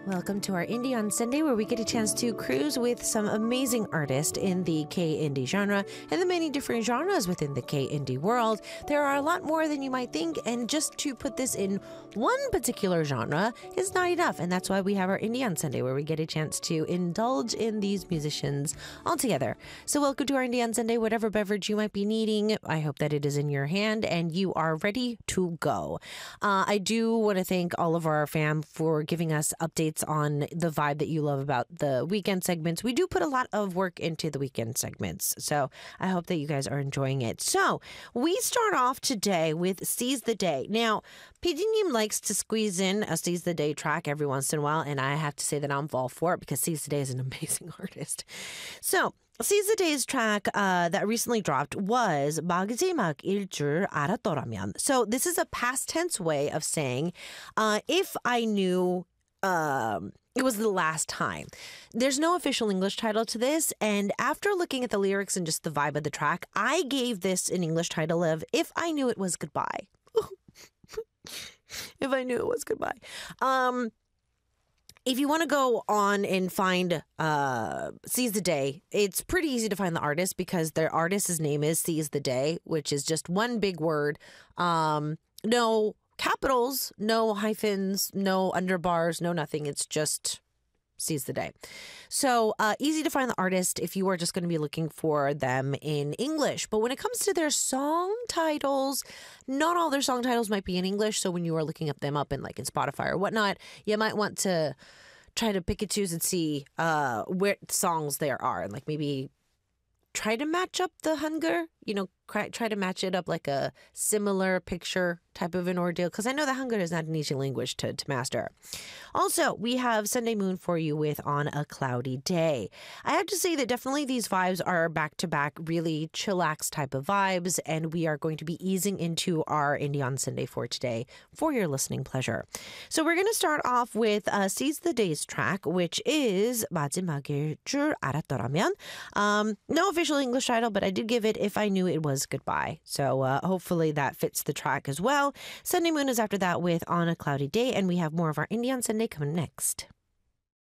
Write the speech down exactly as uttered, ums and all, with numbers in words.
Welcome to our Indie on Sunday, where we get a chance to cruise with some amazing artists in the K-Indie genre and the many different genres within the K-Indie world. There are a lot more than you might think, and just to put this in one particular genre is not enough, and that's why we have our Indie on Sunday, where we get a chance to indulge in these musicians all together. So welcome to our Indie on Sunday. Whatever beverage you might be needing, I hope that it is in your hand and you are ready to go. Uh, I do want to thank all of our fam for giving us updates on the vibe that you love about the weekend segments. We do put a lot of work into the weekend segments, so I hope that you guys are enjoying it. So we start off today with Seize the Day. Now, Pidinim likes to squeeze in a Seize the Day track every once in a while, and I have to say that I'm all for it because Seize the Day is an amazing artist. So Seize the Day's track uh, that recently dropped was 마지막 일줄 알았더라면. So this is a past tense way of saying uh, if I knew Um, it was the last time. There's no official English title to this, and after looking at the lyrics and just the vibe of the track, I gave this an English title of If I Knew It Was Goodbye. If I Knew It Was Goodbye. Um, if you want to go on and find uh, Seize the Day, it's pretty easy to find the artist because their artist's name is Seize the Day, which is just one big word. Um, no capitals, no hyphens, no underbars, no nothing. It's just Seize the Day. So uh, easy to find the artist if you are just going to be looking for them in English. But when it comes to their song titles, not all their song titles might be in English. So when you are looking up them up in like in Spotify or whatnot, you might want to try to pick and choose and see uh, where songs there are, and like maybe try to match up the hunger, you know, try, try to match it up like a similar picture type of an ordeal, because I know that hunger is not an easy language to, to master. Also, we have Sunday Moon for you with On a Cloudy Day. I have to say that definitely these vibes are back-to-back really chillax type of vibes, and we are going to be easing into our Indie on Sunday for today for your listening pleasure. So we're going to start off with uh, Seize the Day's track, which is 마지막일 줄 알았더라면. Um, no official English title, but I did give it If I Knew It Was Goodbye. So uh, hopefully that fits the track as well. Sunday Moon is after that with On a Cloudy Day, and we have more of our Indie on Sunday coming next.